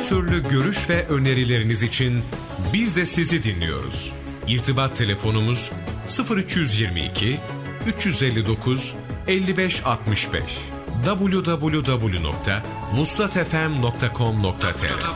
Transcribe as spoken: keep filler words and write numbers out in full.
Her türlü görüş ve önerileriniz için biz de sizi dinliyoruz. İrtibat telefonumuz sıfır üç yirmi iki üç elli dokuz elli beş altmış beş double-u double-u double-u nokta vuslatfm nokta com nokta tr